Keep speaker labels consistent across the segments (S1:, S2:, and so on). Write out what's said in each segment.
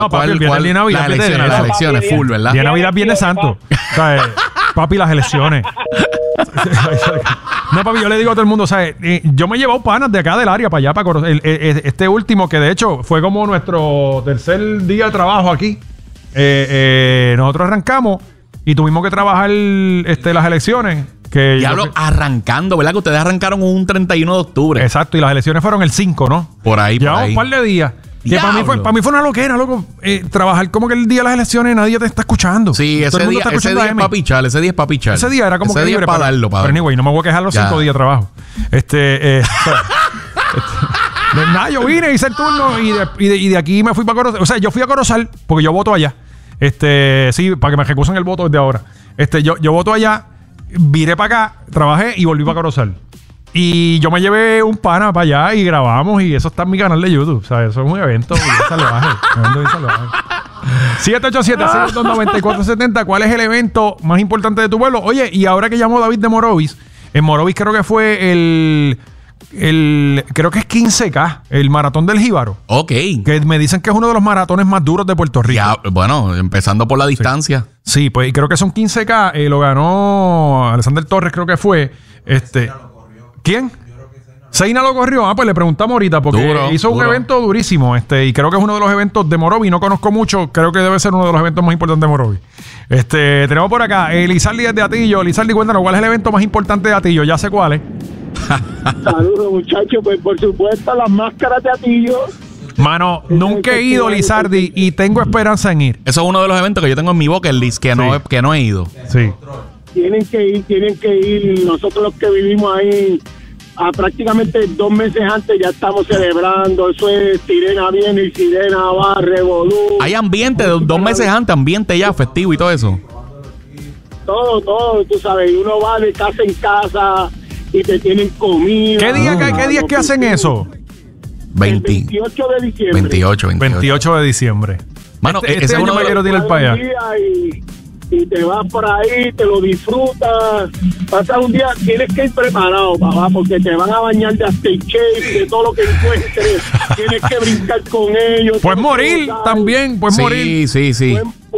S1: No, papi, el día de Navidad.
S2: Las elecciones full, ¿verdad?
S1: Día de Navidad, Viernes Santo. O sea, papi, las elecciones. No, papi, yo le digo a todo el mundo, o sea, yo me he llevado panas de acá del área para allá, para este último, que de hecho fue como nuestro tercer día de trabajo aquí. Nosotros arrancamos y tuvimos que trabajar las elecciones.
S2: Arrancando, ¿verdad? Que ustedes arrancaron un 31 de octubre.
S1: Exacto, y las elecciones fueron el 5, ¿no?
S2: Por ahí,
S1: llevamos un par de días. Que para mí fue una loquera, loco. Trabajar como que el día de las elecciones nadie te está escuchando.
S2: Sí, ese día es para pichar, ese día es para pichar.
S1: Ese día era como
S2: que libre
S1: para darlo. Pero anyway, no me voy a quejar los 5 días de trabajo. Nada, yo vine, hice el turno y de aquí me fui para Corozal. O sea, yo fui a Corozal porque yo voto allá. Sí, para que me ejecusen el voto desde ahora. Yo voto allá, viré para acá, trabajé y volví para Corozal. Y yo me llevé un pana para allá y grabamos y eso está en mi canal de YouTube. O sea, eso es un evento bien salvaje. 787-622-9470. ¿Cuál es el evento más importante de tu pueblo? Oye, y ahora que llamó David de Morovis, en Morovis creo que fue creo que es 15K, el maratón del Jíbaro.
S2: Ok.
S1: Que me dicen que es uno de los maratones más duros de Puerto Rico.
S2: Ya, bueno, empezando por la distancia.
S1: Sí, pues y creo que son 15K. Lo ganó Alexander Torres, creo que fue. ¿Quién? Seina lo corrió. Pues le preguntamos ahorita porque hizo un evento durísimo. Y creo que es uno de los eventos de Morovis. No conozco mucho. Creo que debe ser uno de los eventos más importantes de Morovis. Tenemos por acá Lizardi desde Atillo. Lizardi, cuéntanos, ¿cuál es el evento más importante de Atillo? Ya sé cuál es.
S3: Saludos, muchachos. Pues por supuesto, las máscaras de Atillo.
S1: Mano, nunca he ido, Lizardi, y tengo esperanza en ir.
S2: Eso es uno de los eventos que yo tengo en mi bucket list que no he ido.
S1: Sí.
S3: Tienen que ir. Nosotros los que vivimos ahí prácticamente 2 meses antes ya estamos celebrando. Eso es sirena viene y sirena va, revolú.
S2: Hay ambiente, 2 meses antes, ambiente ya festivo y todo eso.
S3: Todo, tú sabes. Uno va de casa en casa y te tienen comida.
S1: ¿Qué días que hacen eso?
S3: 28 de diciembre.
S1: 28 de diciembre.
S2: Mano,
S1: ese año me quiero tirar para allá.
S3: Y te vas por ahí, te lo disfrutas. Pasas un día, tienes que ir preparado, papá, porque te van a bañar de aftershave, de todo lo que encuentres. Tienes que brincar con ellos.
S1: Puedes morir también, puedes morir.
S2: Sí.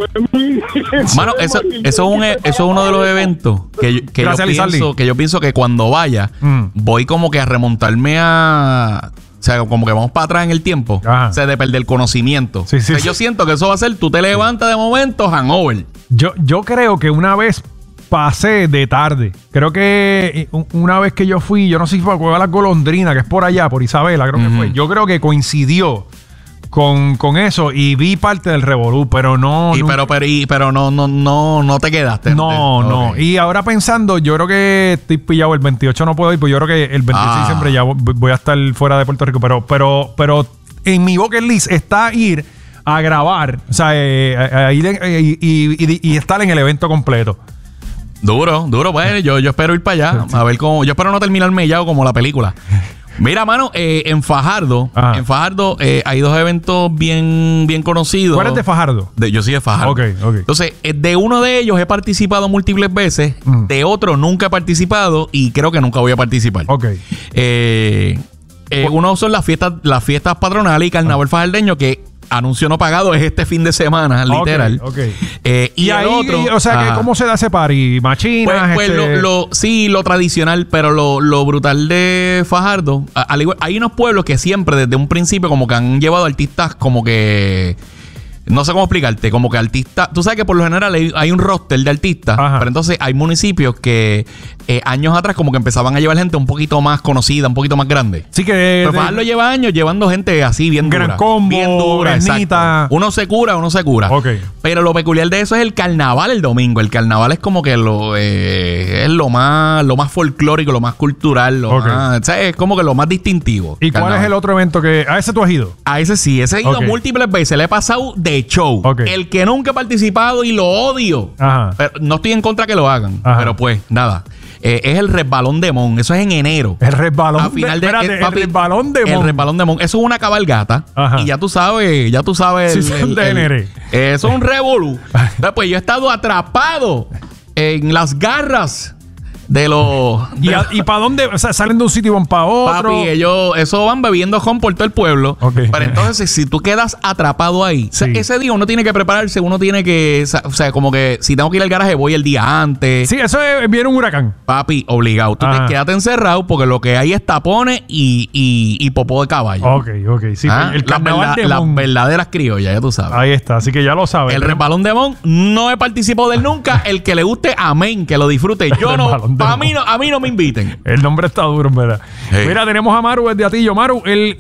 S2: Mano, eso es uno de los eventos que yo pienso que cuando vaya, voy como que a remontarme a... O sea, como que vamos para atrás en el tiempo. O sea, de perder el conocimiento. Sí. Yo siento que eso va a ser, tú te levantas de momento, hangover.
S1: Yo creo que una vez pasé de tarde. Creo que una vez que yo fui, yo no sé si fue a Cueva Las Golondrinas, que es por allá, por Isabela, creo que fue. Yo creo que coincidió con eso y vi parte del revolú, pero no...
S2: Pero no te quedaste.
S1: No. Okay. Y ahora pensando, yo creo que estoy pillado. El 28 no puedo ir, pues yo creo que el 26 de diciembre ya voy a estar fuera de Puerto Rico. Pero en mi bucket list está ir a grabar, o sea, a ir y estar en el evento completo.
S2: Duro. Bueno, yo espero ir para allá. Sí. A ver cómo... Yo espero no terminar mellado como la película. Mira, mano, en Fajardo, hay 2 eventos bien conocidos.
S1: ¿Cuál es de Fajardo?
S2: Yo soy de Fajardo.
S1: Ok.
S2: Entonces, de uno de ellos he participado múltiples veces, de otro nunca he participado y creo que nunca voy a participar.
S1: Ok.
S2: Uno son las fiestas patronales y carnaval fajardeño, que anuncio no pagado es este fin de semana, literal.
S1: Okay.
S2: Y
S1: el
S2: ahí,
S1: otro... O sea, ¿cómo se da ese party? ¿Machinas?
S2: Pues sí, lo tradicional, pero lo brutal de Fajardo, al igual, hay unos pueblos que siempre, desde un principio, como que han llevado artistas como que... No sé cómo explicarte, como que artistas... Tú sabes que por lo general hay un roster de artistas, pero entonces hay municipios que años atrás como que empezaban a llevar gente un poquito más conocida, un poquito más grande.
S1: Sí que...
S2: Pero Fajardo lleva años llevando gente así bien dura.
S1: Gran Combo,
S2: bien dura,
S1: exacto.
S2: Uno se cura.
S1: Okay.
S2: Pero lo peculiar de eso es el carnaval el domingo. El carnaval es como que es lo más folclórico, lo más cultural, o sea, es como que lo más distintivo.
S1: ¿Y cuál es el otro evento que... ¿A ese tú has ido?
S2: A ese sí, ese he ido múltiples veces. Le he pasado de show. El que nunca he participado y lo odio. Pero no estoy en contra que lo hagan. Pero pues, nada. Es el Resbalón de Mon. Eso es en enero.
S1: El Resbalón el Resbalón de Mon.
S2: El Resbalón de Mon. Eso es una cabalgata. Y ya tú sabes.
S1: Sí,
S2: eso es un revolú. Pues yo he estado atrapado en las garras de los...
S1: ¿Y para dónde? O sea, ¿salen de un sitio y van para otro?
S2: Papi, eso van bebiendo ron por todo el pueblo.
S1: Okay.
S2: Pero entonces, si tú quedas atrapado ahí,
S1: Sí.
S2: ese día uno tiene que prepararse, uno tiene que... O sea, como que si tengo que ir al garaje, voy el día antes.
S1: Sí, eso viene un huracán.
S2: Papi, obligado. Tú
S1: Ajá.
S2: quédate encerrado porque lo que hay es tapones y popó de caballo.
S1: Ok. Sí,
S2: Ah,
S1: el carnaval de
S2: las
S1: Mon.
S2: verdaderas criollas, ya tú sabes.
S1: Ahí está, así que ya lo sabes.
S2: El resbalón de Mon no he participado de él nunca. El que le guste, amén, que lo disfrute. Yo no,
S1: resbalón de
S2: a mí no me inviten.
S1: El nombre está duro, en verdad.
S2: Hey.
S1: Mira, tenemos a Maru desde Atillo. Maru,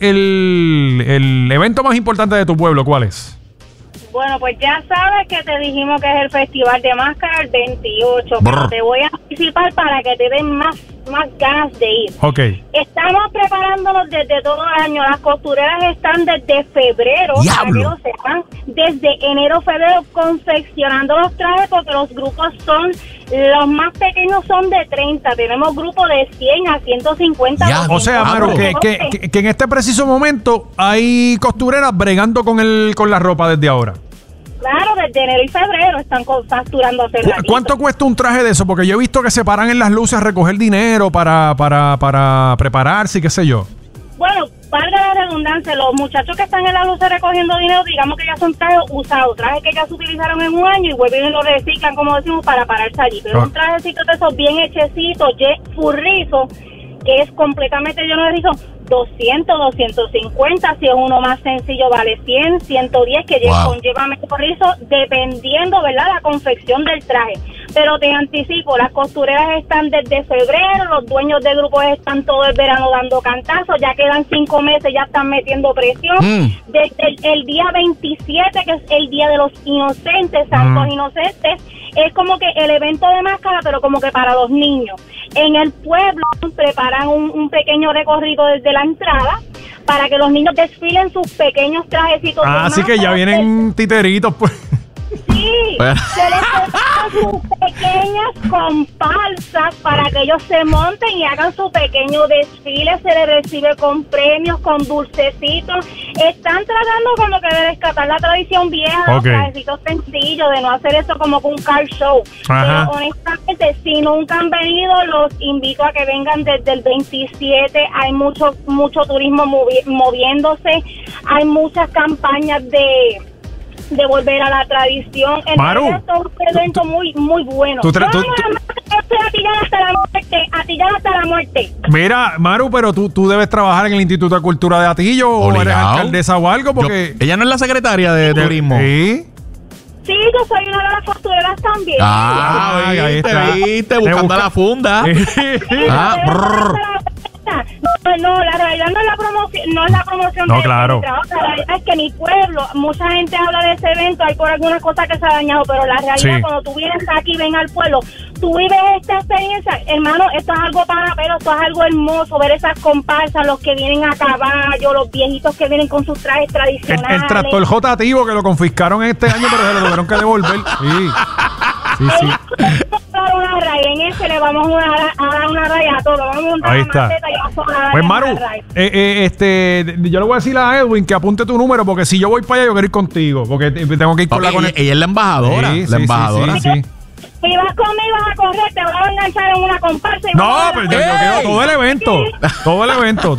S1: el evento más importante de tu pueblo, ¿cuál es?
S4: Bueno, pues ya sabes que te dijimos que es el Festival de Máscara el 28,
S2: Brr.
S4: pero te voy a anticipar para que te den más ganas de ir.
S1: Ok.
S4: Estamos preparándonos desde todo el año. Las costureras están desde febrero, para que
S2: ¡Diablo!
S4: lo sepan, desde enero, febrero, confeccionando los trajes porque los grupos son, los más pequeños son de 30. Tenemos grupos de 100 a 150.
S2: Ya,
S1: O sea, Maru,
S2: Maru.
S1: que en este preciso momento hay costureras bregando con la ropa desde ahora.
S4: Claro, desde enero y febrero están facturando hace ratito.
S1: ¿Cuánto cuesta un traje de eso? Porque yo he visto que se paran en las luces a recoger dinero para prepararse y qué sé yo.
S4: Bueno, valga la redundancia, los muchachos que están en la luz recogiendo dinero, digamos que ya son trajes usados, trajes que ya se utilizaron en un año y vuelven y lo reciclan, como decimos, para pararse allí. Pero un trajecito de esos bien hechecitos, furrizo, que es completamente lleno de rizo, 200, 250, si es uno más sencillo vale 100, 110, que conlleva mejor rizo, dependiendo, ¿verdad?, la confección del traje. Pero te anticipo, las costureras están desde febrero, los dueños de grupos están todo el verano dando cantazos, ya quedan 5 meses, ya están metiendo presión. Desde el día 27, que es el Día de los Inocentes, Santos Inocentes, es como que el evento de máscara, pero como que para los niños. En el pueblo preparan un pequeño recorrido desde la entrada para que los niños desfilen sus pequeños trajecitos.
S1: Así que ya vienen titeritos, pues.
S4: Sí, se les preparan sus pequeñas comparsas para que ellos se monten y hagan su pequeño desfile. Se les recibe con premios, con dulcecitos. Están tratando como que de rescatar la tradición vieja de los trajecitos sencillos, de no hacer eso como que un car show.
S1: Ajá.
S4: Pero honestamente, si nunca han venido, los invito a que vengan desde el 27. Hay mucho turismo moviéndose. Hay muchas campañas de volver a la tradición.
S1: Maru,
S4: es un evento muy bueno. Atillada hasta la muerte.
S1: Mira, Maru, pero tú debes trabajar en el Instituto de Cultura de Atillo o eres alcaldesa o algo, porque...
S2: Ella no es la secretaria de turismo.
S1: Sí.
S4: Sí, yo soy una de las costureras también.
S1: Ahí está.
S2: Viste, buscando la funda.
S4: No, la realidad no es la promoción
S1: No,
S4: de
S1: claro.
S4: mi trabajo. La realidad es que mi pueblo, mucha gente habla de ese evento, hay por algunas cosas que se ha dañado, pero la realidad cuando tú vienes aquí, ven al pueblo, tú vives esta experiencia, hermano, esto es algo para ver, esto es algo hermoso, ver esas comparsas, los que vienen a caballo, los viejitos que vienen con sus trajes tradicionales.
S1: El tractor jotativo que lo confiscaron este año, pero se lo tuvieron que devolver. Sí.
S4: Una raya, en ese le vamos a dar una raya a todo, vamos a montar
S1: Ahí
S4: una
S1: está.
S4: maceta y vamos a dar
S1: Pues
S4: una
S1: Maru,
S4: raya.
S1: yo le voy a decir a Edwin que apunte tu número, porque si yo voy para allá yo quiero ir contigo, porque tengo que ir con la conexión.
S2: Ella es la embajadora.
S1: Sí.
S4: Si vas conmigo a correr, te vas a enganchar en una comparsa.
S1: No, pero yo quiero todo el evento. Todo el evento.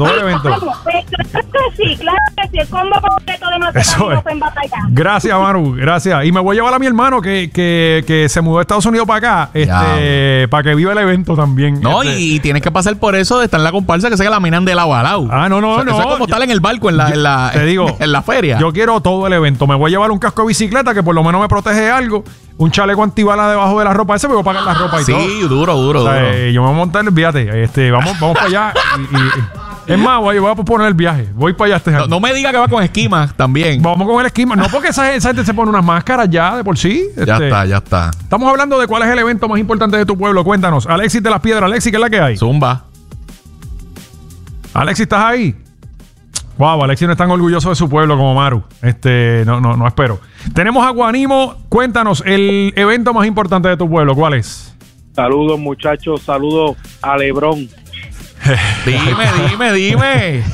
S4: Claro que sí, el combo completo de nosotros.
S1: Eso es. Gracias, Maru, gracias. Y me voy a llevar a mi hermano que se mudó de Estados Unidos para acá, para que viva el evento también.
S2: No, y tienes que pasar por eso de estar en la comparsa que se la minan de lado a lado.
S1: No.
S2: Eso es como estar en el barco
S1: Te digo,
S2: en la feria.
S1: Yo quiero todo el evento. Me voy a llevar un casco de bicicleta que por lo menos me protege algo. Un chaleco antibala debajo de la ropa. Ese me voy a pagar la ropa y todo.
S2: Sí, duro.
S1: O sea, yo me voy a montar, fíjate. Vamos para allá. Es más, voy a posponer el viaje. Voy para allá este año.
S2: No me diga que va con esquimas también.
S1: Vamos con el esquema. No, porque esa gente se pone unas máscaras ya de por sí.
S2: Ya está.
S1: Estamos hablando de cuál es el evento más importante de tu pueblo. Cuéntanos. Alexis de las Piedras. Alexis, ¿qué es la que hay?
S2: Zumba.
S1: Alexis, ¿estás ahí? Wow, Alexis no es tan orgulloso de su pueblo como Maru. No espero. Tenemos a Guanimo. Cuéntanos, el evento más importante de tu pueblo, ¿cuál es?
S3: Saludos, muchachos. Saludos a Lebrón.
S2: Dime.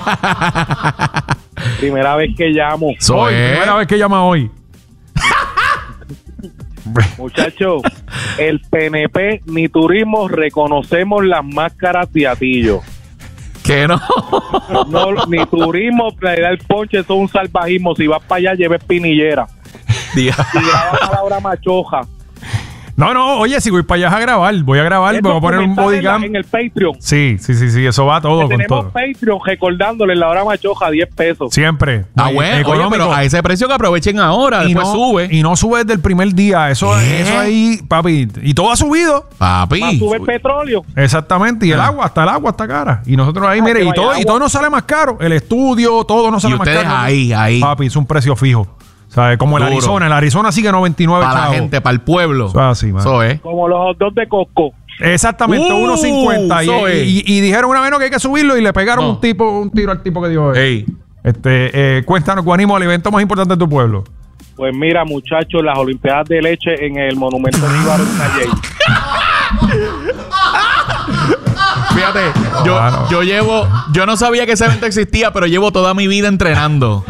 S3: Primera vez que llamo.
S1: Primera vez que llama hoy.
S3: Muchachos, el PNP ni turismo reconocemos las máscaras de Atillo.
S2: ¿Qué no?
S3: No, ni turismo, le da el ponche, eso es un salvajismo. Si vas para allá, lleves pinillera. Y graba palabra machoja.
S1: No, oye, si voy para allá a grabar, voy a voy a poner un bodycam.
S3: En el Patreon.
S1: Sí, eso va todo con
S3: tenemos
S1: todo.
S3: Patreon recordándole la hora machoja, 10 pesos.
S1: Siempre.
S2: Bueno, oye, pero a ese precio que aprovechen ahora, después sube.
S1: Y no sube desde el primer día. Eso ahí, papi. Y todo ha subido.
S2: Papi.
S3: Más sube el petróleo.
S1: Exactamente. Y el agua está cara. Y nosotros ahí, mire, y todo nos sale más caro. El estudio, todo nos sale más caro.
S2: Y ustedes ahí.
S1: Papi, es un precio fijo. ¿Sabes? Como el Arizona. El Arizona sigue 99
S2: para la gente, para el pueblo.
S1: Eso es.
S3: Como los hot dogs de Costco.
S1: Exactamente, 1.50. Y dijeron una vez que hay que subirlo y le pegaron un tiro al tipo que dijo. Cuéntanos, Guanimo, el evento más importante de tu pueblo.
S3: Pues mira, muchachos, las Olimpiadas de Leche en el Monumento Jíbaro en Calle.
S2: Fíjate, yo no sabía que ese evento existía, pero llevo toda mi vida entrenando.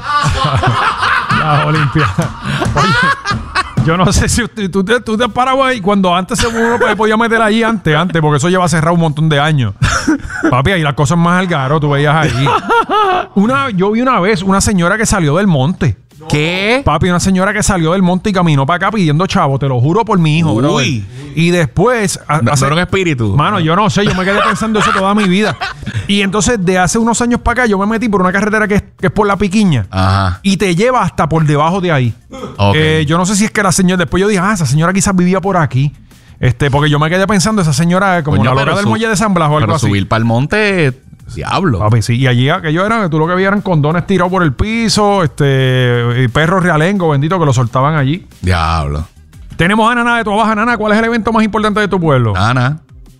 S1: Las Olimpiadas. Oye, yo no sé si tú te parabas ahí cuando antes uno podía meter allí antes, porque eso lleva cerrado un montón de años. Papi, ahí las cosas más al garo, tú veías ahí. Yo vi una vez una señora que salió del monte.
S2: ¿Qué?
S1: Papi, una señora que salió del monte y caminó para acá pidiendo chavo, te lo juro por mi hijo, bro. Y después...
S2: ¿No era un espíritu?
S1: Mano, yo no sé, yo me quedé pensando eso toda mi vida. Y entonces, de hace unos años para acá, yo me metí por una carretera que es por La Piquiña.
S2: Ajá.
S1: Y te lleva hasta por debajo de ahí.
S2: Okay.
S1: Yo no sé si es que la señora... Después yo dije, esa señora quizás vivía por aquí. Porque yo me quedé pensando, esa señora como la loca del muelle de San Blas o algo así.
S2: Pero subir para el monte... Diablo.
S1: Papi, sí. Y allí aquello era que tú lo que veías eran condones tirados por el piso, y perros realengo, bendito, que lo soltaban allí.
S2: Diablo.
S1: Tenemos a Nana de tu abajo. Nana, ¿cuál es el evento más importante de tu pueblo?
S2: Nana.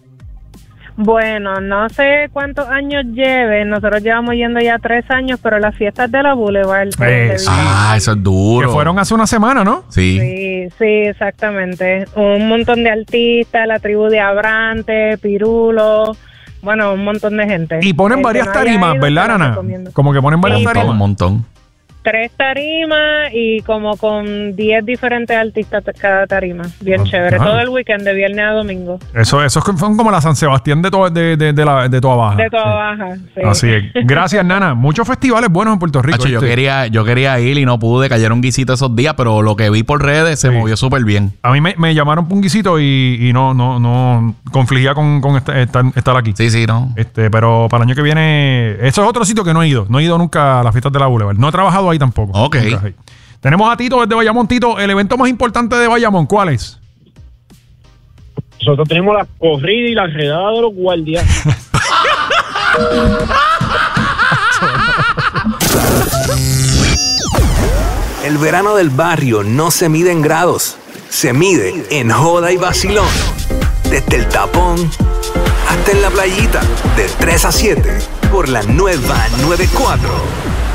S5: Bueno, no sé cuántos años lleve. Nosotros llevamos yendo ya 3 años, pero las fiestas de la Boulevard.
S2: Eso es duro.
S1: Que fueron hace una semana, ¿no?
S2: Sí,
S5: exactamente. Un montón de artistas, la tribu de Abrante, Pirulo... Bueno, un montón de gente.
S1: Y ponen varias tarimas, ¿verdad, Nana? Como que ponen varias tarimas.
S2: Un montón.
S5: 3 tarimas y como con 10 diferentes artistas cada tarima. Bien chévere. Todo el weekend, de viernes a domingo.
S1: Eso son como la San Sebastián de Toa Baja.
S5: De Toa Baja, sí.
S1: Así es. Gracias, Nana. Muchos festivales buenos en Puerto Rico.
S2: Hacho, yo quería ir y no pude. Cayeron guisitos esos días, pero lo que vi por redes se movió súper bien.
S1: A mí me llamaron por un guisito y no confligía con estar aquí.
S2: Sí, no.
S1: Pero para el año que viene... Eso es otro sitio que no he ido. No he ido nunca a las fiestas de la Boulevard. No he trabajado ahí tampoco.
S2: Ok.
S1: Tenemos a Tito desde Bayamón. Tito, el evento más importante de Bayamón, ¿cuál es?
S3: Nosotros tenemos la corrida y la redada de los guardias.
S6: El verano del barrio no se mide en grados, se mide en joda y vacilón. Desde el tapón hasta en la playita, de 3 a 7, por la nueva 94.